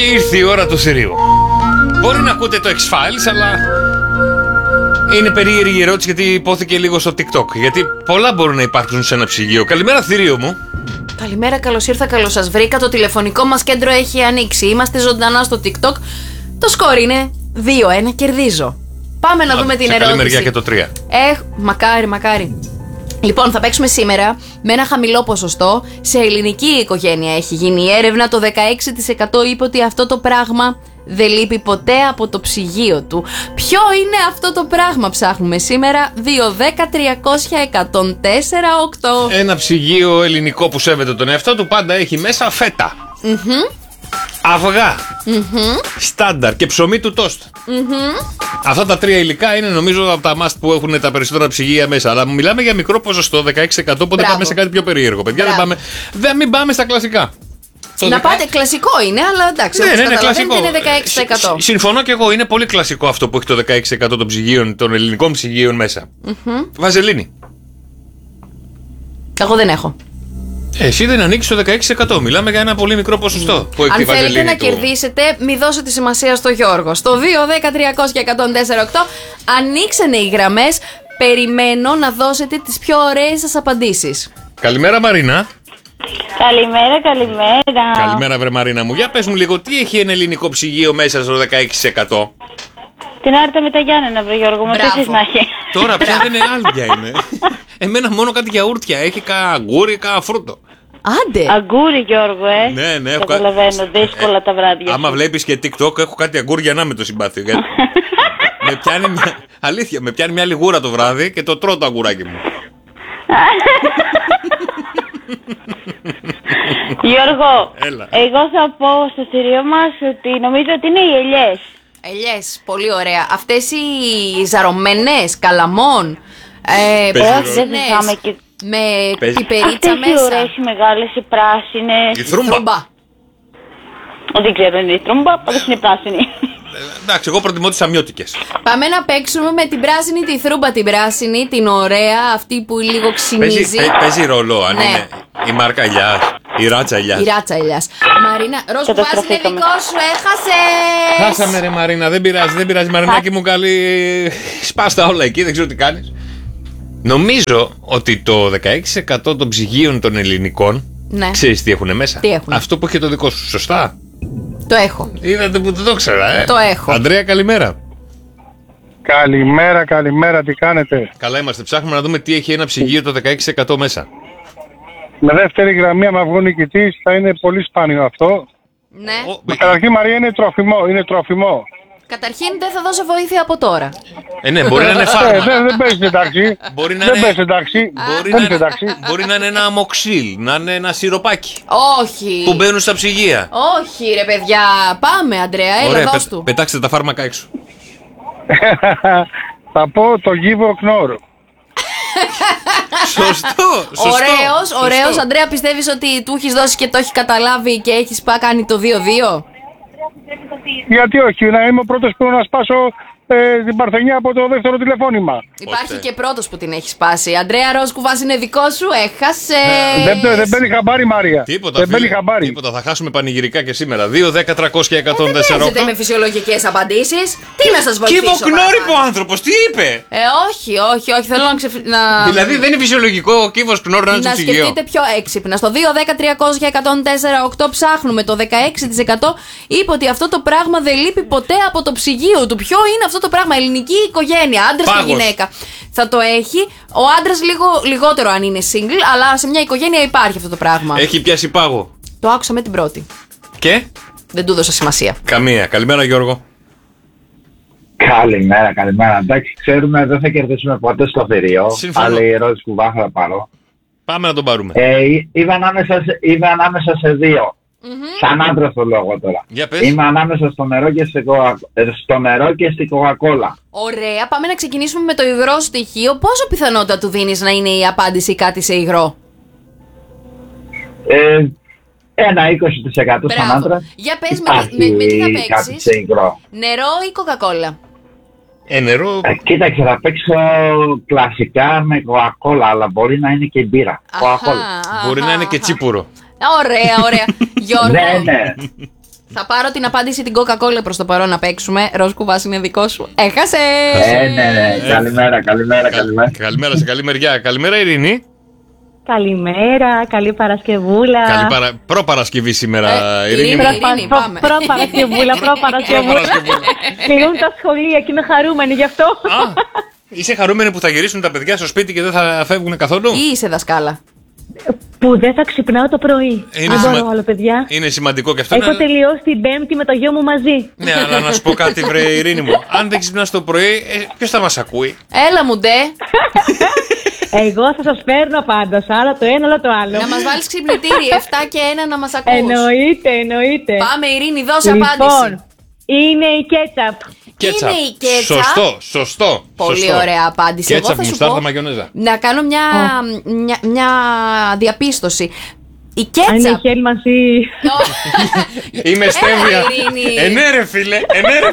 Ήρθε η ώρα του θηρίου. Μπορεί να ακούτε το X-Files, αλλά είναι περίεργη η ερώτηση γιατί υπόθηκε λίγο στο TikTok. Γιατί πολλά μπορούν να υπάρξουν σε ένα ψυγείο. Καλημέρα, θηρίο μου. Καλημέρα, καλώς ήρθα, καλώς σας βρήκα. Το τηλεφωνικό μας κέντρο έχει ανοίξει. Είμαστε ζωντανά στο TikTok. Το σκορ είναι 2-1, κερδίζω. Πάμε να δούμε την ερώτηση. Καλή μεριά και το 3. Μακάρι. Λοιπόν, θα παίξουμε σήμερα με ένα χαμηλό ποσοστό. Σε ελληνική οικογένεια έχει γίνει η έρευνα. Το 16% είπε ότι αυτό το πράγμα δεν λείπει ποτέ από το ψυγείο του. Ποιο είναι αυτό το πράγμα, ψάχνουμε σήμερα. 2-10-300-104-8. Ένα ψυγείο ελληνικό που σέβεται τον εαυτό του πάντα έχει μέσα φέτα. Αυγά. Στάνταρ και ψωμί του τόστ. Αυτά τα τρία υλικά είναι νομίζω από τα must που έχουν τα περισσότερα ψυγεία μέσα. Αλλά μιλάμε για μικρό ποσοστό, 16%. Οπότε πάμε σε κάτι πιο περίεργο, παιδιά. Μην πάμε στα κλασικά. Να πάτε, κλασικό είναι, αλλά εντάξει, ναι, κλασικό. Είναι 16%. Συμφωνώ και εγώ, είναι πολύ κλασικό αυτό που έχει το 16% των ψυγείων, των ελληνικών ψυγείων μέσα. Βαζελίνη. Εγώ δεν έχω. Εσύ δεν ανοίξεις το 16%. Μιλάμε για ένα πολύ μικρό ποσοστό. Αν θέλετε να κερδίσετε, μη δώσετε σημασία στο Γιώργο. Στο 2-10-300-104-8 ανοίξανε οι γραμμές. Περιμένω να δώσετε τις πιο ωραίες σας απαντήσεις. Καλημέρα, Μαρίνα. Καλημέρα. Καλημέρα, βρε Μαρίνα μου. Για πες μου λίγο, τι έχει ένα ελληνικό ψυγείο μέσα στο 16%? Την Άρτα με τα Γιάννενα, βρε Γιώργο, με εσείς να έχει. Τώρα πια δεν είναι άλγια είναι. Εμένα μόνο κάτι γιαούρτια έχει, αγκούρι, φρούτο. Άντε. Αγκούρι, Γιώργο, Ναι, καταλαβαίνω, δύσκολα τα βράδια. Άμα βλέπεις και TikTok, έχω κάτι αγκούρια να με το συμπάθειο. Με πιάνει αλήθεια, με πιάνει μια λιγούρα το βράδυ και το τρώω το αγκουράκι μου. Γιώργο, Έλα. εγώ θα πω στο θηρίο μας ότι νομίζω ότι είναι οι ελιές. Ελιές, πολύ ωραία. Αυτές οι ζαρωμένες, καλαμών, πράσινες, με πιπερίτσα μέσα. Αυτές οι ωραίες, οι μεγάλες, οι πράσινες. Η θρούμπα. Δεν ξέρω, είναι η θρούμπα, πάντως είναι πράσινη. Εντάξει, εγώ προτιμώ τις αμιώτικες. Πάμε να παίξουμε με την πράσινη, τη θρούμπα την πράσινη, την ωραία, αυτή που λίγο ξυνίζει. Παίζει ρόλο αν είναι η μάρκα ελιάς, η ράτσα ελιάς. Η ράτσα ελιάς. Μαρίνα, ροζ που βάζει είναι δικό σου, έχασες. Χάσαμε ρε Μαρίνα, δεν πειράζει Μαρινάκη μου καλή. Σπάστα όλα εκεί, δεν ξέρω τι κάνεις. Νομίζω ότι το 16% των ψυγείων των ελληνικών, ξέρεις τι έχουν μέσα? Τι έχουν? Αυτό που έχει το δικό σου, σωστά? Το έχω. Είδατε που δεν το ήξερα, Το έχω. Ανδρέα, καλημέρα. Καλημέρα, τι κάνετε? Καλά είμαστε, ψάχνουμε να δούμε τι έχει ένα ψυγείο το 16% μέσα. Με δεύτερη γραμμή, άμα βγουν νικητής, θα είναι πολύ σπάνιο αυτό. Ναι. Καταρχήν, Μαρία, είναι τροφιμό. Καταρχήν δεν θα δώσω βοήθεια από τώρα. Ναι, μπορεί να είναι φάρμακα. Δεν παίζει εντάξει. Μπορεί να δεν είναι... παίζει εντάξει. Μπορεί να είναι ένα αμοξίλ, να είναι ένα σιροπάκι. Όχι. Που μπαίνουν στα ψυγεία. Όχι ρε παιδιά. Πάμε, Αντρέα, έλα δώσ' του. Πετάξτε τα φάρμακα έξω. Θα πω το Give Knor. Σωστό. Ωραίος. Αντρέα, πιστεύεις ότι του έχεις δώσει και το έχει καταλάβει και έχεις κάνει το 2-2? Γιατί όχι, να είμαι ο πρώτος που να σπάσω την Παρθενιά από το δεύτερο τηλεφώνημα. Υπάρχει και πρώτος που την έχει σπάσει. Αντρέα, ροζ κουβάς είναι δικό σου, έχασες. Δεν παίρνει χαμπάρι, Μαρία. Τίποτα, θα χάσουμε πανηγυρικά και σήμερα. 2-10-300-104. Δεν παίζετε με φυσιολογικές απαντήσεις. Τι να σας βοηθήσω? Κύβο-Κνόρ ο άνθρωπος, τι είπε? Όχι, θέλω να Δηλαδή δεν είναι φυσιολογικό ο Κύβο-Κνόρ να είναι στο ψυγείο? Να σκεφτείτε πιο έξυπνα. Στο 2-10-300-104-8 ψάχνουμε. Το 16% είπε ότι αυτό το πράγμα δεν λείπει ποτέ από το ψυγείο του. Ποιο είναι αυτό το πράγμα? Ελληνική οικογένεια, άντρας και γυναίκα. Θα το έχει. Ο άντρας λιγότερο αν είναι single, αλλά σε μια οικογένεια υπάρχει αυτό το πράγμα. Έχει πιάσει πάγο. Το άκουσα με την πρώτη. Και? Δεν του δώσα σημασία. Καμία. Καλημέρα, Γιώργο. Καλημέρα. Εντάξει, ξέρουμε δεν θα κερδίσουμε ποτέ στο θηρίο. Αλλά η ερώτηση που θα πάρω. Πάμε να τον πάρουμε. Είμαι ανάμεσα σε δύο. Σαν άντρας το λόγο τώρα. Είμαι ανάμεσα στο νερό και στην κοκακόλα. Ωραία, πάμε να ξεκινήσουμε με το υγρό στοιχείο. Πόσο πιθανότητα του δίνεις να είναι η απάντηση κάτι σε υγρό? Ένα 20% σαν άντρας. Για πες με τι θα παίξεις? Νερό ή κοκακόλα? Νερό. Κοίταξε, θα παίξω κλασικά με κοκακόλα, αλλά μπορεί να είναι και μπύρα. Μπορεί να είναι και τσίπουρο. Ωραία. Γιώργο, ναι. Θα πάρω την απάντηση την Coca-Cola προς το παρόν να παίξουμε. Ροζ Κουβάς είναι δικό σου. Έχασε! Ναι. Καλημέρα. Καλημέρα σε καλή μεριά. Καλημέρα, Ειρήνη. Καλημέρα, καλή Παρασκευούλα. Προπαρασκευή σήμερα, Ειρήνη. Ειρήνη, πάμε. Προπαρασκευούλα. Κλείνουν τα σχολεία και είμαι χαρούμενη γι' αυτό. Είσαι χαρούμενη που θα γυρίσουν τα παιδιά στο σπίτι και δεν θα φεύγουν καθόλου? Ή είσαι δασκάλα? Που δεν θα ξυπνάω το πρωί. Δεν μπορώ άλλο, παιδιά. Είναι σημαντικό και αυτό. Έχω τελειώσει την Πέμπτη με το γιο μου μαζί. Ναι, αλλά να σου πω κάτι, βρε Ειρήνη μου. Αν δεν ξυπνάς το πρωί, ποιος θα μας ακούει? Έλα μου ντε. Εγώ θα σας φέρνω πάντως, άρα το ένα, άλλο το άλλο. Να μας βάλεις ξυπνητήρι, 7 και 1 να μας ακούς. Εννοείται. Πάμε, Ειρήνη, δώσε απάντηση. Είναι η κέτσαπ. Κέτσαπ. Είναι η κέτσαπ. Σωστό. Πολύ ωραία απάντηση. Κέτσαπ, Εγώ θα σου μουστάρδα, πω μαγιονέζα. να κάνω μια διαπίστωση. Η Αν είναι κέτσαπ. χέλμανς ή... Είμαι στέβια. Ειρήνη. Ναι ρε φίλε.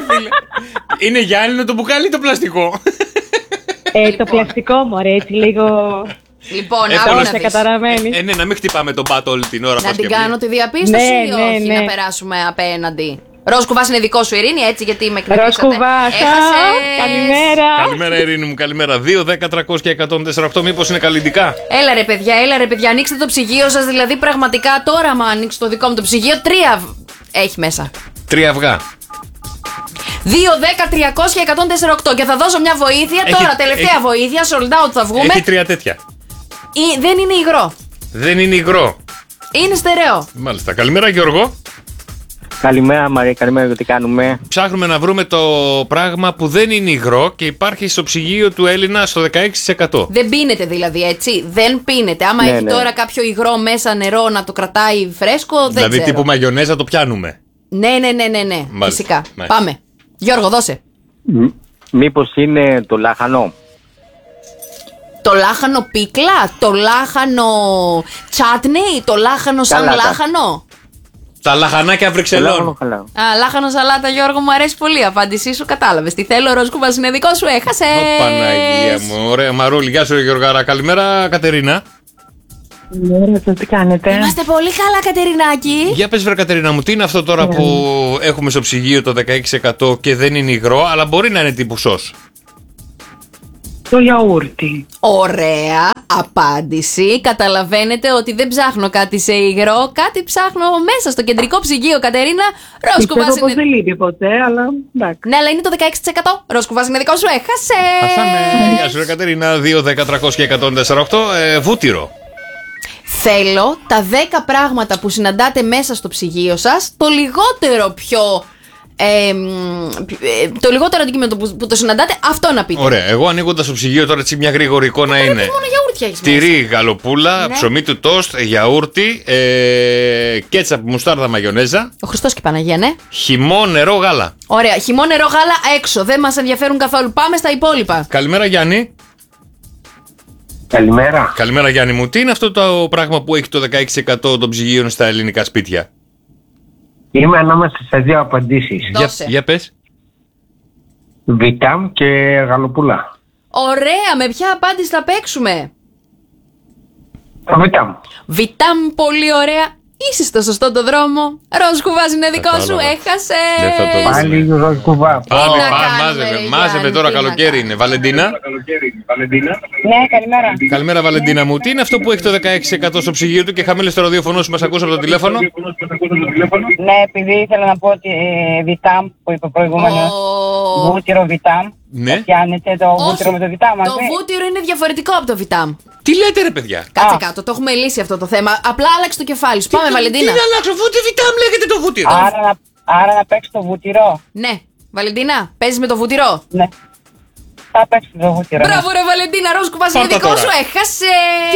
Είναι γυάλινο το μπουκάλι ή το πλαστικό? Το πλαστικό μου, έτσι λίγο... Λοιπόν, εύκολα άκου να δεις. καταραμένη. Ναι, να μην χτυπάμε τον πάτο όλη την ώρα. Να την κάνω τη διαπίστωση ή όχι, ναι. να περάσουμε απέναντι. Ροζ Κουβάς είναι δικό σου, Ειρήνη, έτσι, γιατί με Ροζ εκνευρίσατε. Κουβάς, καλημέρα. Καλημέρα, Ειρήνη μου, καλημέρα. 2, 10, 300 και 148, μήπως είναι καλλιτικά? Έλα ρε παιδιά, ανοίξτε το ψυγείο σας, δηλαδή πραγματικά τώρα άμα ανοίξει το δικό μου το ψυγείο, 3 έχει μέσα. 3 αυγά. 2, 10, 300 και 148 και θα δώσω μια βοήθεια τώρα, τελευταία βοήθεια, sold out θα βγούμε. Έχει 3 τέτοια. Δεν είναι υγρό. Δεν είναι υγρό. Είναι στερεό. Μάλιστα. Καλημέρα, Γιώργο. Καλημέρα, Μαρία, καλημέρα, τι κάνουμε? Ψάχνουμε να βρούμε το πράγμα που δεν είναι υγρό και υπάρχει στο ψυγείο του Έλληνα στο 16%. Δεν πίνεται δηλαδή, έτσι. Δεν πίνεται. Άμα Ναι, έχει ναι. τώρα κάποιο υγρό μέσα νερό να το κρατάει φρέσκο, δεν Δηλαδή ξέρω. τύπου μαγιονέζα το πιάνουμε. Ναι. Μάλιστα, Φυσικά. μάλιστα. Πάμε. Γιώργο, δώσε. Μήπως είναι το λάχανο? Το λάχανο πίκλα, το λάχανο τσάτνι, το λάχανο σαν Σαλάτα. λάχανο. Τα λαχανάκια Βρυξελών. Καλά. Α, λάχανο σαλάτα, Γιώργο, μου αρέσει πολύ. Απάντησή σου, κατάλαβες. Τι θέλω, Ροζ Κουβάς είναι δικό σου, έχασες. Ω, Παναγία μου, ωραία μαρούλη. Γεια σου, Γιώργαρα. Καλημέρα, Κατερίνα. Καλημέρα, τι κάνετε? Είμαστε πολύ καλά, Κατερινάκη. Για πες, βρε Κατερίνα μου, τι είναι αυτό τώρα που έχουμε στο ψυγείο το 16% και δεν είναι υγρό, αλλά μπορεί να είναι τύπου σως? Το γιαούρτι. Ωραία απάντηση. Καταλαβαίνετε ότι δεν ψάχνω κάτι σε υγρό, κάτι ψάχνω μέσα στο κεντρικό ψυγείο, Κατερίνα. Ροζ Κουβάς είναι. δεν λείπει ποτέ, αλλά εντάξει. Ναι, αλλά είναι το 16%. Ροζ Κουβάς είναι δικό σου, έχασε. Χάσαμε. Γεια σου, ρε Κατερίνα. 2, 10, 300 και 148. Βούτυρο. Θέλω τα 10 πράγματα που συναντάτε μέσα στο ψυγείο σας, το λιγότερο πιο. Το λιγότερο αντικείμενο που το συναντάτε, αυτό να πείτε. Ωραία. Εγώ ανοίγοντας το ψυγείο τώρα, έτσι μια γρήγορη εικόνα είναι. Μόνο γιαούρτια έχεις μέσα. Τυρί, γαλοπούλα, Ναι. ψωμί του τόστ, γιαούρτι, κέτσαπ, μουστάρδα, μαγιονέζα, Ο Χριστός και η Παναγία, ναι. χυμό, νερό, γάλα. Ωραία. Χυμό, νερό, γάλα έξω. Δεν μας ενδιαφέρουν καθόλου. Πάμε στα υπόλοιπα. Καλημέρα, Γιάννη. Καλημέρα. Καλημέρα, Γιάννη μου. Τι είναι αυτό το πράγμα που έχει το 16% των ψυγείων στα ελληνικά σπίτια? Είμαι ανάμεσα σε δύο απαντήσεις. Δώσε. Για πες. Βιτάμ και γαλοπούλα. Ωραία. Με ποια απάντηση θα παίξουμε? Βιτάμ. Βιτάμ, πολύ ωραία. Είσαι στο σωστό το δρόμο. Ροζ Κουβάς είναι δικό σου, Κατάλαβα. έχασες. Δεν θα το δω. Πάλι Ροζ Κουβά. Πάμε, να κάνουμε, μάζευε. ρε, Μάζευε Γιάννη, τώρα, τι να καλοκαίρι κάνουμε. είναι. Βαλεντίνα. Ναι, καλημέρα. Καλημέρα, Βαλεντίνα μου. Τι είναι αυτό που έχει το 16% στο ψυγείο του και χαμήλωσε το ραδιοφωνό σου, μας ακούς από το τηλέφωνο? Ναι, επειδή ήθελα να πω ότι βιτάμ που είπε προηγούμενο. Ο- Βούτυρο βιτάμ. Ναι. Πιάνετε το Όχι, βούτυρο με το βιτάμ, το βούτυρο είναι διαφορετικό από το βιτάμ. Τι λέτε, ρε παιδιά? Κάτσε κάτω, το έχουμε λύσει αυτό το θέμα. Απλά άλλαξε το κεφάλι σου. Πάμε, Βαλεντίνα. Τι να αλλάξω, βούτυρο βιτάμ λέγεται το βούτυρο. Άρα να παίξει το βούτυρο. Ναι, Βαλεντίνα, παίζει με το βούτυρο. Ναι. Θα παίξει το βούτυρο. Μπράβο, ρε Βαλεντίνα, Ροζ Κουβάς είναι Πάρτα δικό τώρα. σου, έχασε.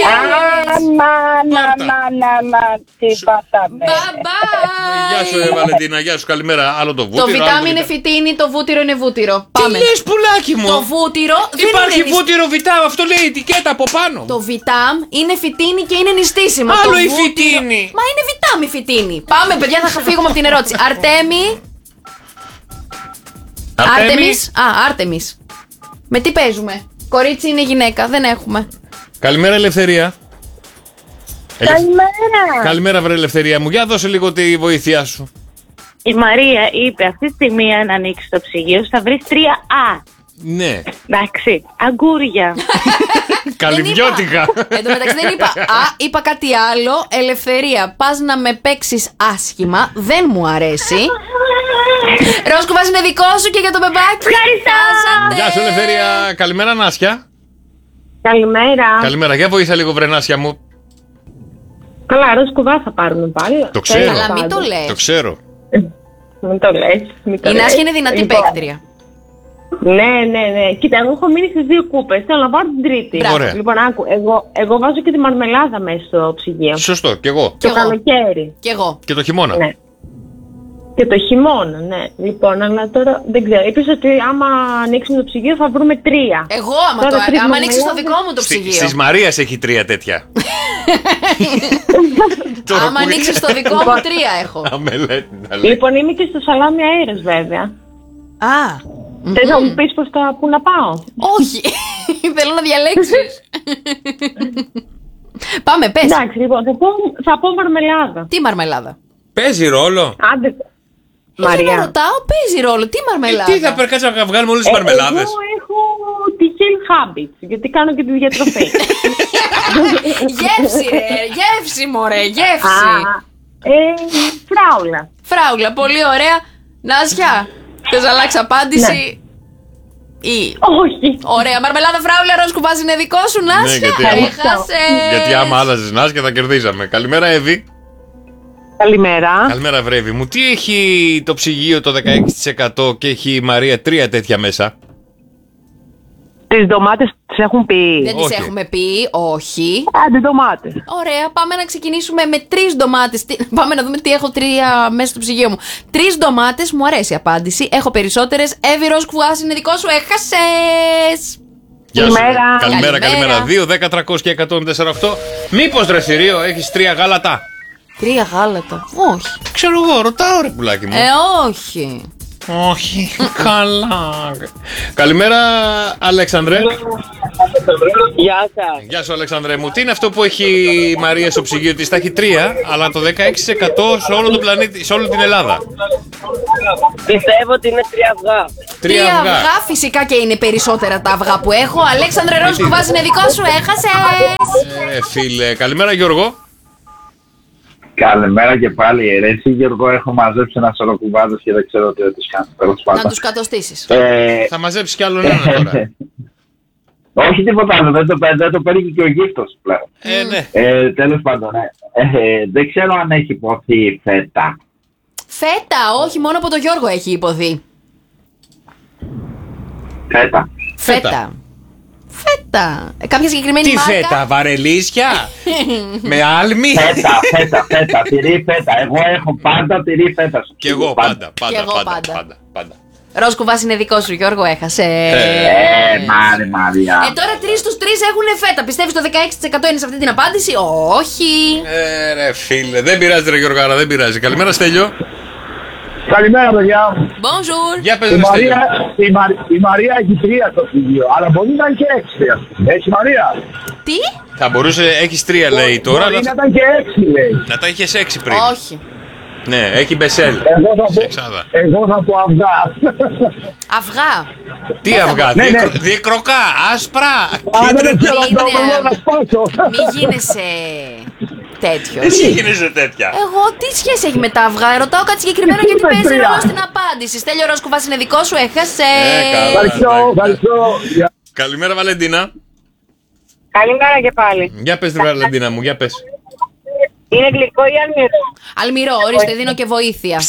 Τι πάθαμε. Μπαμπά. Γεια σου, Βαλεντίνα, γεια σου, καλημέρα. Άλλο το βούτυρο. Το άλλο βιτάμ είναι φυτίνι, το βούτυρο είναι βούτυρο. Πάμε. Τι λες, πουλάκι μου? Το βούτυρο δεν Υπάρχει είναι βούτυρο βιτάμ, αυτό λέει η ετικέτα από πάνω. Το βιτάμ είναι φυτίνι και είναι νηστίσιμο. Άλλο Το η βούτυρο- φυτίνη. Μα είναι βιτάμ η φυτίνη. Πάμε, παιδιά, θα φύγουμε από την ερώτηση. Αρτέμι. Άρτεμις. Άρτεμις. Με τι παίζουμε? Κορίτσι είναι γυναίκα, δεν έχουμε. Καλημέρα, Ελευθερία. Καλημέρα. Καλημέρα, βρε Ελευθερία μου. Για δώσε λίγο τη βοήθειά σου. Η Μαρία είπε αυτή τη στιγμή αν ανοίξει το ψυγείο θα βρεις 3 Α. Ναι. Εντάξει, αγκούρια. Καλυβιώτικα. Εν τω μεταξύ δεν είπα είπα κάτι άλλο. Ελευθερία, πας να με παίξεις άσχημα. Δεν μου αρέσει. Ρόσκο, βάζει είναι δικό σου και για το μπεμπάκι. Ευχαριστώ. Γεια σου, Ελευθερία. Καλημέρα, Νάσια. Καλημέρα. Καλημέρα, για βοήθα λίγο, βρε Νάσια μου. Καλά, Ροσκουβά θα πάρουμε πάλι. Το ξέρω. Καλά, μην το λες. Το ξέρω. Μην το λες. Η Νάσια είναι δυνατή παίκτρια. Ναι. Κοίτα, εγώ έχω μείνει στις 2 κούπες. Θέλω να πάρω την τρίτη. Ωραία. Λοιπόν, άκου, εγώ βάζω και τη μαρμελάδα μέσα στο ψυγείο. Σωστό, κι εγώ. Το καλοκαίρι. Κι εγώ. Και το χειμώνα. Ναι. Και το χειμώνα, ναι. Λοιπόν, αλλά τώρα δεν ξέρω. Είπες ότι άμα ανοίξουμε το ψυγείο θα βρούμε 3. Εγώ άμα ανοίξεις το δικό μου το ψυγείο. Στις Μαρίας έχει 3 τέτοια. Άμα ανοίξεις το δικό μου 3 έχω. Λοιπόν, είμαι και στο σαλάμι αέρας βέβαια. Θες να μου πεις πού να πάω? Όχι, θέλω να διαλέξεις. Πάμε, πες. Εντάξει, λοιπόν, θα πω μαρμελάδα. Τι μαρμελάδα? Παίζει ρόλο. Άντε. Μαρία. Να ρωτάω, παίζει ρόλο. Τι μαρμελάδα? Τι θα περκάτσει να βγάλουμε όλες τις μαρμελάδες? Εγώ έχω τη Health Habits, γιατί κάνω και τη διατροφή. Γεύση ρε, γεύση μωρέ, γεύση. Φράουλα. Φράουλα, πολύ ωραία. Νάσια, θες να αλλάξει απάντηση? Ή... Όχι. Ωραία, μαρμελάδα φράουλα, Ρόσκου, βάζει είναι δικό σου, Νάσια. Γιατί άμα άλλαζες Νάσια θα κερδίζαμε. Καλημέρα, Εύη. Καλημέρα. Καλημέρα, Βρέβη μου. Τι έχει το ψυγείο το 16% και έχει η Μαρία 3 τέτοια μέσα? Τις ντομάτες τις έχουν πει? Δεν τις έχουμε πει, όχι. Άντε ντομάτες. Ωραία, πάμε να ξεκινήσουμε με 3 ντομάτες. Πάμε να δούμε τι έχω 3 μέσα στο ψυγείο μου. 3 ντομάτες, μου αρέσει η απάντηση. Έχω περισσότερες. Εύη, Ρόσκου, είναι δικό σου, έχασες. Γεια σου. Καλημέρα. 2, 10, 300 και 148. Μήπως ρε θηρίο έχεις 3 γάλατα? 3 γάλατα? Όχι. Ξέρω εγώ, ρωτάω ρε πουλάκι μου. Όχι. Όχι, καλά. Καλημέρα, Αλέξανδρε. Γεια σας. Γεια σου, Αλέξανδρε μου. Τι είναι αυτό που έχει η Μαρία στο ψυγείο της? Τα έχει 3, αλλά το 16% σε όλο τον πλανήτη, σε όλη την Ελλάδα. Πιστεύω ότι είναι 3 αυγά. 3 αυγά, φυσικά και είναι περισσότερα τα αυγά που έχω. Αλέξανδρε, Ρόσκου, βάζει είναι δικό σου, έχασες. Φίλε, καλημέρα Γιώργο. Καλημέρα και πάλι. Εσύ Γιώργο, έχω μαζέψει ένα σωρό κουβάδες και δεν ξέρω τι θα τους κάνω. Να τους κατοστήσεις. Θα μαζέψεις κι άλλον ένα τώρα. Όχι τίποτα άλλο, δεν το παίρνει και ο γύφτος πλέον. Ναι. Τέλος πάντων, δεν ξέρω αν έχει υποθεί φέτα. Φέτα, όχι, μόνο από τον Γιώργο έχει υποθεί. Φέτα. Κάποια συγκεκριμένη τι μάρκα? Τι φέτα, βαρελίσια? Με άλμη? Φέτα, τυρί φέτα. Εγώ έχω πάντα τυρί φέτα. Κι εγώ πάντα. Ρόσκου, βάζει είναι δικό σου, Γιώργο, έχασε. Μαρία. Τώρα 3 στους 3 έχουν φέτα. Πιστεύεις το 16% είναι σε αυτή την απάντηση? Όχι. Ρε φίλε, δεν πειράζει ρε Γιώργο, δεν πειράζει. Καλημέρα Στέλιο. Καλημέρα, παιδιά. Bonjour. Για πες ρε Στέλιο. Η Μαρία έχει 3 στο ψυγείο, αλλά μπορεί να ήταν και 6. Έχει Μαρία? Τι? Θα μπορούσε, έχεις 3 λέει τώρα. Μπορεί να ήταν και 6 λέει. Να τα είχες 6 πριν. Όχι. Ναι, έχει μπεσέλ. Εγώ θα πω αυγά. Αυγά. Τι αυγά? Διεκροκά, άσπρα. Μη γίνεσαι τέτοιο. Εσύ γίνεσαι τέτοια. Εγώ τι σχέση έχει με τα αυγά? Ρωτάω κάτι συγκεκριμένο γιατί παίζει ρόλο στην απάντηση. Στέλιο, Ρόσκου, βάζει είναι δικό σου, έχασε. Ευχαριστώ. Καλημέρα Βαλεντίνα. Καλημέρα και πάλι. Για πες την Βαλεντίνα μου, για πες. Είναι γλυκό ή αλμυρό? Αλμυρό, ορίστε, δίνω και βοήθεια.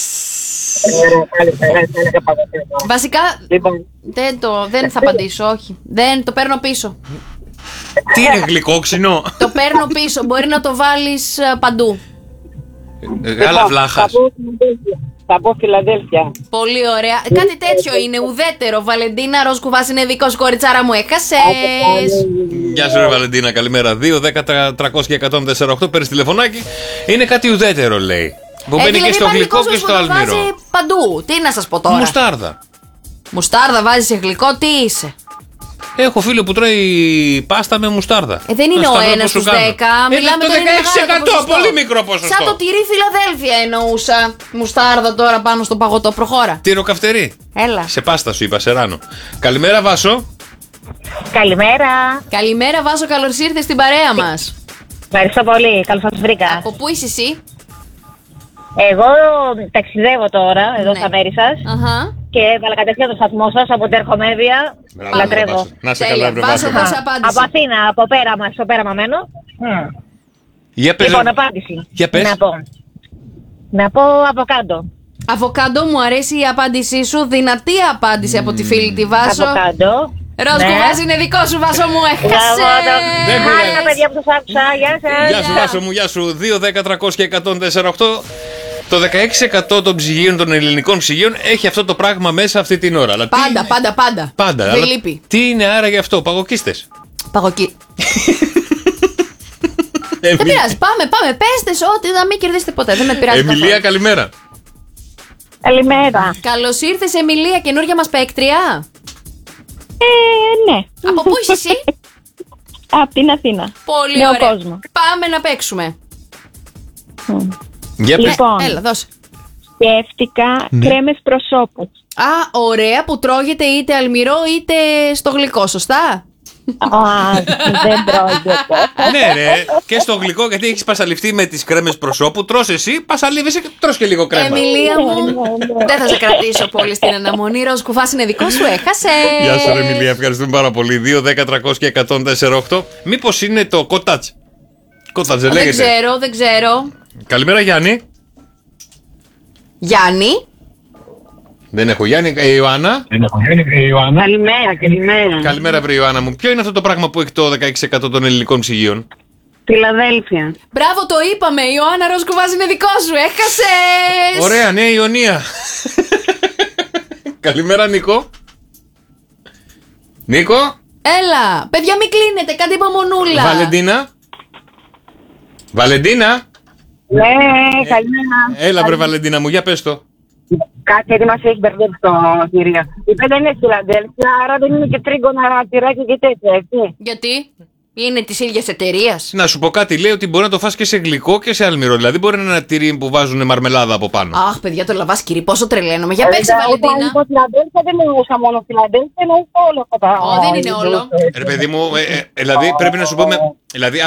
Βασικά δεν θα απαντήσω, όχι. Δεν το παίρνω πίσω. Τι είναι γλυκόξινο? Το παίρνω πίσω, μπορεί να το βάλεις παντού. Γάλα βλάχας. Θα πω Φιλαδέλφια. Πολύ ωραία. Κάτι τέτοιο είναι, ουδέτερο. Βαλεντίνα, Ρόσκου, βάζει είναι δικό σου, κοριτσάρα μου, έχασες. Γεια σου ρε Βαλεντίνα, καλημέρα. 2, 10, 300 και 148, παίρνεις τηλεφωνάκι. Είναι κάτι ουδέτερο λέει. Που μπαίνει και στο γλυκό και στο αλμυρό. Παντού. Τι να σας πω τώρα? Μουστάρδα. Μουστάρδα βάζεις σε γλυκό, τι είσαι? Έχω φίλο που τρώει πάστα με μουστάρδα. Δεν είναι ο 1 στους 10. Μιλάμε το 16%. Πολύ μικρό ποσοστό. Σαν το τυρί Φιλαδέλφια εννοούσα. Μουστάρδα τώρα πάνω στο παγωτό. Προχώρα. Τυροκαυτερή. Έλα. Σε πάστα σου είπα, Σεράνο. Καλημέρα, Βάσο. Καλημέρα. Καλημέρα, Βάσο, καλώς ήρθες στην παρέα μας. Ευχαριστώ πολύ. Καλώς σας βρήκα. Από πού είσαι εσύ? Εγώ ταξιδεύω τώρα εδώ Ναι. στα μέρη σας Αχα. και έβαλα κατευθείαν το σταθμό σας από την Ερχομέδια. Μπράβο, Λατρεύω. Βάσο. Να σε Τέλεια. καλά, βρε Βάσο, Βάσο. πώς απάντησε? Από Αθήνα, από πέραμα, στο πέραμα μένω. Για πες. Λοιπόν, απάντηση. Για πες. Να πω αβοκάντο. Αβοκάντο, μου αρέσει η απάντησή σου. Δυνατή απάντηση από τη φίλη τη Βάσο. Αβοκάντο. Ροζ κουβάς είναι δικό σου, Βάσο μου, έχασε. Δεν πειράζει. Χάρηκα, παιδιά που τους άκουσα. Γεια σας. Γεια σου, Βάσο μου, γεια σου. 2, 10, 300 και 104,8. Το 16% των ψυγείων, των ελληνικών ψυγείων, έχει αυτό το πράγμα μέσα αυτή την ώρα. Αλλά Πάντα. Πάντα. Δεν Αλλά λείπει. τι είναι άρα γι' αυτό, παγοκίστες. Παγωκί. Δεν πειράζει, πάμε. Πέστε ό,τι να μην κερδίσετε ποτέ. Δεν με πειράζει. Εμιλία, καλημέρα. Καλημέρα. Καλώς ήρθες, Εμιλία, καινούργια μας παίκτρια. Ναι. Από πού είσαι εσύ? Από την Αθήνα. Πολύ Νέο ωραία. κόσμο. Πάμε να παίξουμε. Για πες. Λοιπόν, Έλα, δώσε. σκέφτηκα κρέμες προσώπου. Α, ωραία, που τρώγεται είτε αλμυρό είτε στο γλυκό, σωστά? Δεν τρώγεται. Ναι, ρε. Και στο γλυκό, γιατί έχεις πασαλιφθεί με τις κρέμες προσώπου, τρως εσύ, πασαλίβεσαι και τρως και λίγο κρέμα. Εμιλία μου, δεν θα σε κρατήσω πολύ στην αναμονή. Ροζ κουφάς είναι δικό σου, έχασε. Γεια σου, ρε Εμιλία, ευχαριστούμε πάρα πολύ. 2, 10, 300 και 104,8. Μήπως είναι το κότατς? Κότατς δεν Δεν λέγεται. ξέρω. Καλημέρα, Γιάννη. Γιάννη. Δεν έχω Γιάννη. Ιωάννα. Καλημέρα. Καλημέρα, βρε Ιωάννα μου. Ποιο είναι αυτό το πράγμα που έχει το 16% των ελληνικών ψυγείων? Φιλαδέλφια. Μπράβο, το είπαμε. Η Ιωάννα, ροζ κουβάς είναι δικό σου, έχασες. Ωραία, Νέα Ιωνία. Καλημέρα, Νίκο. Νίκο. Έλα, παιδιά, μην κλείνετε, κάντε υπομονούλα. Βαλεντίνα. Ναι, καλημέρα. Έλα, βρε Βαλεντίνα μου, για πες το. Κάτι γιατί μας έχει μπερδέψει το θηρίο. Η πέντε είναι Φιλαδέλφια, άρα δεν είναι και τρίγωνα τυράκια και τέτοια, έτσι. Γιατί? Είναι της ίδιας εταιρείας. Να σου πω κάτι, λέει ότι μπορεί να το φας και σε γλυκό και σε αλμυρό. Δηλαδή μπορεί να είναι ένα τυρί που βάζουν μαρμελάδα από πάνω. Αχ, παιδιά, το λαβάσκυρι, πόσο τρελαίνομαι. Για παίξε, Βαλεντίνα. Όταν είπα Φιλαδέλφια δεν εννοούσα μόνο Φιλαδέλφια, εννοούσα όλο αυτό. Ω, δεν είναι όλο. Ρε παιδί μου, δηλαδή πρέπει να σου πούμε. Δηλαδή,